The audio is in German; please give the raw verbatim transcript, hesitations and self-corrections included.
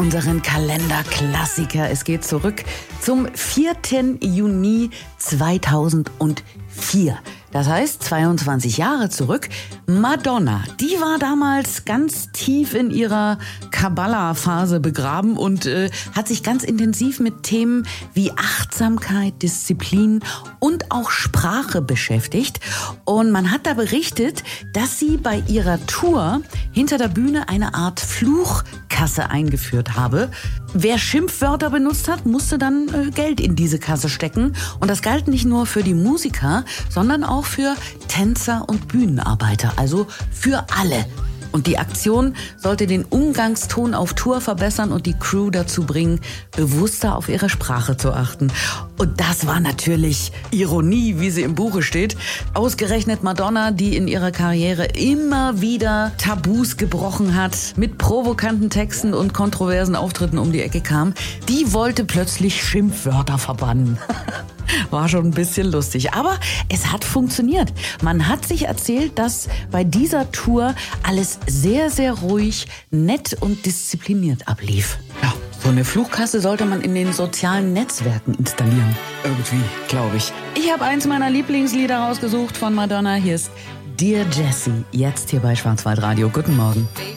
unseren Kalenderklassiker. Es geht zurück zum vierten Juni zweitausendvier. Das heißt, zweiundzwanzig Jahre zurück. Madonna, die war damals ganz tief in ihrer Kabbala-Phase begraben und äh, hat sich ganz intensiv mit Themen wie Achtsamkeit, Disziplin und auch Sprache beschäftigt. Und man hat da berichtet, dass sie bei ihrer Tour hinter der Bühne eine Art Fluchkasse eingeführt habe. Wer Schimpfwörter benutzt hat, musste dann äh, Geld in diese Kasse stecken. Und das galt nicht nur für die Musiker, sondern auch für Tänzer und Bühnenarbeiter, also für alle. Und die Aktion sollte den Umgangston auf Tour verbessern und die Crew dazu bringen, bewusster auf ihre Sprache zu achten. Und das war natürlich Ironie, wie sie im Buche steht. Ausgerechnet Madonna, die in ihrer Karriere immer wieder Tabus gebrochen hat, mit provokanten Texten und kontroversen Auftritten um die Ecke kam, die wollte plötzlich Schimpfwörter verbannen. War schon ein bisschen lustig, aber es hat funktioniert. Man hat sich erzählt, dass bei dieser Tour alles sehr, sehr ruhig, nett und diszipliniert ablief. Ja, so eine Fluchkasse sollte man in den sozialen Netzwerken installieren. Irgendwie, glaube ich. Ich habe eins meiner Lieblingslieder rausgesucht von Madonna. Hier ist Dear Jessie, jetzt hier bei Schwarzwaldradio. Guten Morgen.